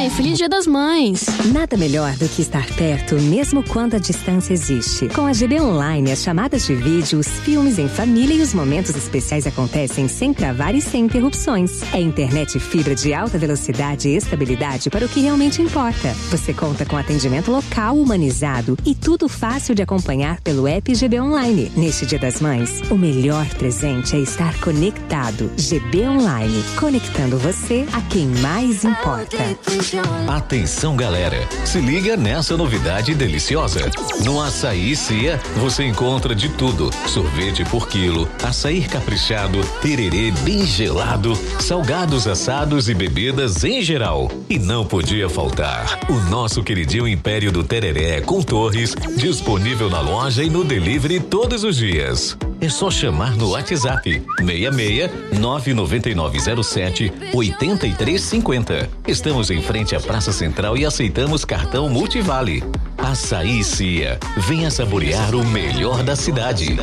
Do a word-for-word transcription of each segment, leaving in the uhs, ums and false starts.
pai, feliz Dia das Mães. Nada melhor do que estar perto, mesmo quando a distância existe. Com a G B Online, as chamadas de vídeo, os filmes em família e os momentos especiais acontecem sem travar e sem interrupções. É internet fibra de alta velocidade e estabilidade para o que realmente importa. Você conta com atendimento local humanizado e tudo fácil de acompanhar pelo app G B Online. Neste Dia das Mães, o melhor presente é estar conectado. G B Online, conectando você a quem mais importa. Atenção, galera, se liga nessa novidade deliciosa. No Açaí Cia, você encontra de tudo: sorvete por quilo, açaí caprichado, tererê bem gelado, salgados assados e bebidas em geral. E não podia faltar o nosso queridinho Império do Tereré com torres, disponível na loja e no delivery todos os dias. É só chamar no WhatsApp seis seis nove nove nove zero sete oito três cinco zero. Estamos em frente à Praça Central e aceitamos cartão Multivale. Açaí Cia, venha saborear o melhor da cidade.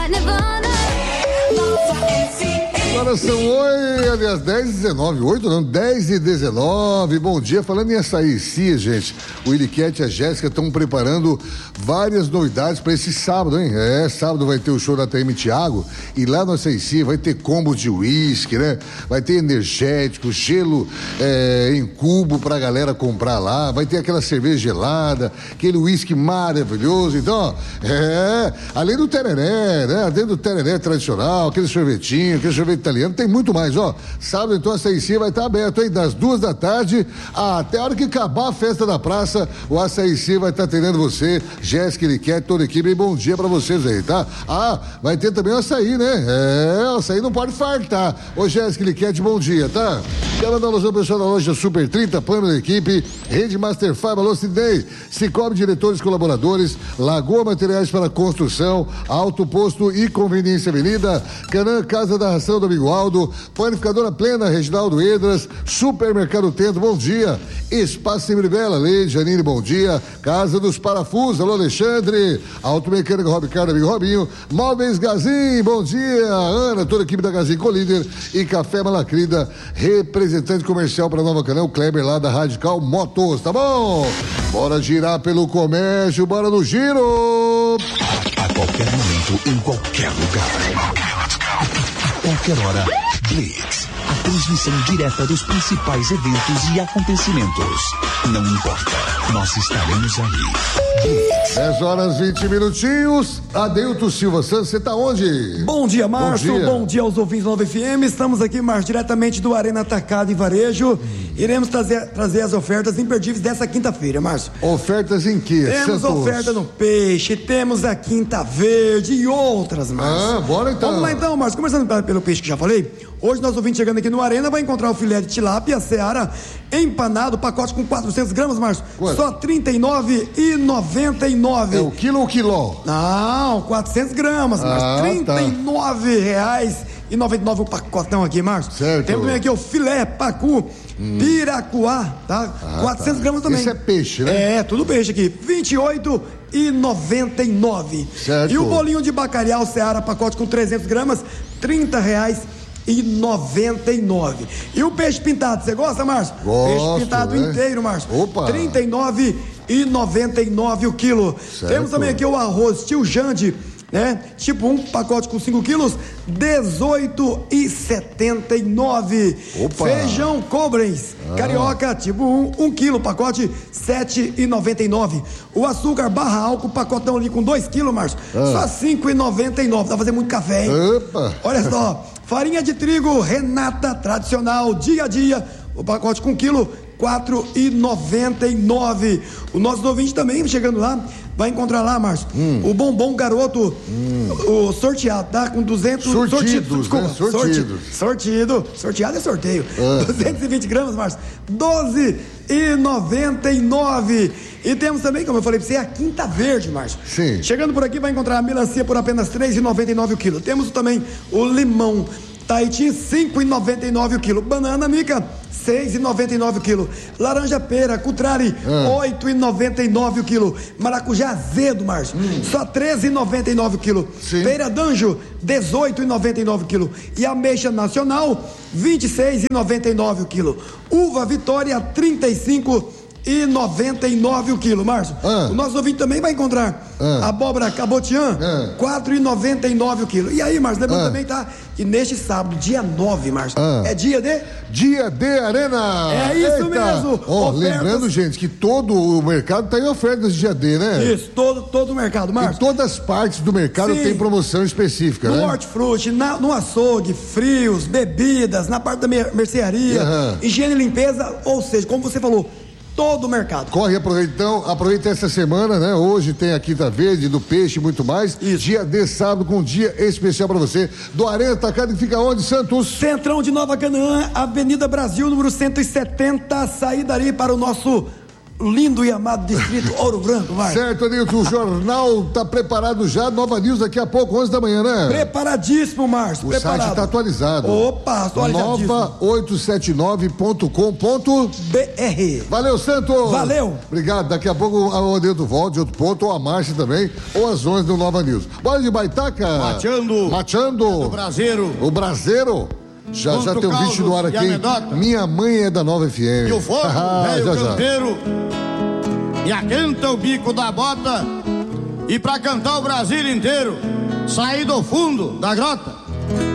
Agora são oito, aliás, dez e dezenove, oito não, dez e dezenove, bom dia, falando em Açaí Cia, gente, o Iliquete e a Jéssica estão preparando várias novidades para esse sábado, hein? É, sábado vai ter o show da T M Thiago e lá no Açaí Cia vai ter combo de uísque, né? Vai ter energético, gelo é, em cubo pra galera comprar lá, vai ter aquela cerveja gelada, aquele uísque maravilhoso, então, ó, é, além do tereré, né? Além do tereré tradicional, aquele sorvetinho, aquele sorvete italiano, tem muito mais, ó. Sábado, então, a Açaí Cia vai estar aberto, hein? Das duas da tarde até a hora que acabar a festa da praça, o Açaí Cia vai estar atendendo você, Jéssica, Iliquete, toda a equipe, e bom dia pra vocês aí, tá? Ah, vai ter também o açaí, né? É, o açaí não pode fartar. Ô, Jéssica, Iliquete, bom dia, tá? Quero mandar um alusão pessoal da loja Super trinta, plano da equipe, Rede Master Fiber, alô, Sidney, Cicobi, diretores, colaboradores, Lagoa Materiais para Construção, Alto Posto e Conveniência Avenida, Canã, Casa da Ração do Amigo Aldo, Panificadora Plena, Reginaldo Edras, Supermercado Tento, bom dia, Espaço Semibela, Leide, Janine, bom dia, Casa dos Parafusos, alô, Alexandre, Automecânica Rob Carlos, amigo Robinho, Móveis Gazin, bom dia, Ana, toda a equipe da Gazin Colíder e Café Malacrida, representante comercial para Nova Canã, o Kleber lá da Radical Motos, tá bom? Bora girar pelo comércio, bora no giro! A qualquer momento, em qualquer lugar. A qualquer hora, Blitz. A transmissão direta dos principais eventos e acontecimentos. Não importa, nós estaremos aí. dez horas vinte minutinhos. Adeilton Silva Santos, você tá onde? Bom dia, Márcio. Bom dia, Bom dia aos ouvintes do Nova F M. Estamos aqui, Márcio, diretamente do Arena Atacado e Varejo. Iremos trazer, trazer as ofertas imperdíveis dessa quinta-feira, Márcio. Ofertas em quê? Temos Santos? oferta no peixe, temos a Quinta Verde e outras, Márcio. Ah, bora então. Vamos lá então, Márcio. Começando pelo peixe que já falei. Hoje, nosso ouvinte chegando aqui no Arena vai encontrar o filé de tilápia Seara empanado, pacote com quatrocentos gramas, Márcio. Quanto? Só trinta e nove reais e noventa e nove centavos. É o quilo ou o quiló? Não, quatrocentos gramas, Márcio. Ah, trinta e nove reais e noventa e nove centavos o pacotão aqui, Márcio. Certo. Temos também aqui o filé pacu hum. Piracuá, tá? Ah, quatrocentos tá. gramas também. Isso é peixe, né? É, tudo peixe aqui. vinte e oito reais e noventa e nove centavos. Certo. E o bolinho de bacalhau Seara, pacote com trezentos gramas, trinta reais e noventa e nove. E o peixe pintado, você gosta, Márcio? Gosto, peixe pintado né? inteiro, Márcio. Opa! trinta e nove e noventa e nove o quilo. Certo. Temos também aqui o arroz tio Jande, né? Tipo um pacote com cinco quilos, dezoito e setenta e nove. Opa! Feijão Cobrens, ah. carioca, tipo um, um quilo, pacote sete e noventa e nove. O açúcar barra álcool, pacotão ali com dois quilos, Márcio, ah. só cinco e noventa e nove. Dá pra fazer muito café, hein? Opa! Olha só, farinha de trigo Renata tradicional, dia a dia, o pacote com quilo, quatro e noventa e nove. O nosso ouvinte também chegando lá vai encontrar lá, Márcio, hum. o bombom garoto, hum. o sorteado, tá? Com duzentos sortidos, sortido, desculpa, né? Sortido. sortido, sorteado é sorteio, ah. duzentos e vinte gramas, Márcio, doze e noventa e nove. E temos também, como eu falei pra você, a Quinta Verde, Márcio. Sim. Chegando por aqui vai encontrar a melancia por apenas três e noventa e nove o quilo. Temos também o limão Tahiti, cinco e noventa e nove o quilo. Banana Mica, seis e noventa e nove o quilo. Laranja pera, Cutrari, ah. oito e noventa e nove o quilo. Maracujá azedo, Márcio, hum. só treze e noventa e nove o quilo. Sim. Pera d'anjo, dezoito e noventa e nove o quilo. E ameixa nacional, vinte e seis e noventa e nove o quilo. Uva Vitória, trinta e cinco e noventa e nove o quilo, Márcio. Ah. O nosso ouvinte também vai encontrar ah. abóbora cabotiã, ah. quatro e noventa e nove o quilo. E aí, Márcio, lembrando ah. também, tá? E neste sábado, dia nove, Márcio, ah. é dia de... Dia de Arena! É isso Eita. mesmo! Oh, lembrando, gente, que todo o mercado tá em ofertas de dia D, né? Isso, todo, todo o mercado, Márcio. Em todas as partes do mercado Sim. tem promoção específica, no né? No hortifruti, na, no açougue, frios, bebidas, na parte da mercearia, uhum. higiene e limpeza, ou seja, como você falou, todo o mercado. Corre, aproveita então, aproveita essa semana, né? Hoje tem a Quinta Verde, do Peixe e muito mais. Isso. Dia de sábado com um dia especial pra você. Do Arena Atacado, que fica onde, Santos? Centrão de Nova Canaã, Avenida Brasil, número cento e setenta, saída ali para o nosso lindo e amado distrito Ouro Branco, vai. Certo, Anilton, o jornal tá preparado já, Nova News daqui a pouco, onze da manhã, né? Preparadíssimo, Márcio, o preparado. site tá atualizado. Opa, atualizadíssimo. nova oito sete nove ponto com ponto b r. Valeu, Santos. Valeu. Obrigado, daqui a pouco o Anilton volta de outro ponto, ou a Márcia também, ou as onze do Nova News. Bola de Baitaca. Mateando. Mateando. O Braseiro. O Braseiro. Já, já tem um vídeo no ar aqui. Minha mãe é da Nova F M. E o fogo, velho campeiro. E aquenta o bico da bota. E pra cantar o Brasil inteiro, sair do fundo da grota.